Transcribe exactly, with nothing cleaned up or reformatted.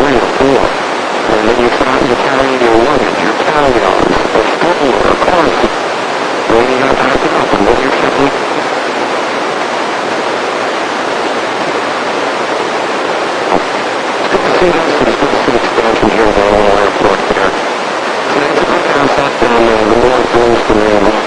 three or four. And then you start, you carry your luggage, your carry-ons, a stroller, a car seat. And then you gotta pack it up and then you're simply... It's good to see this, and it's good to see expansion here at the Orlando Airport there. Today, the quick contact on uh, the North Williston Railroad.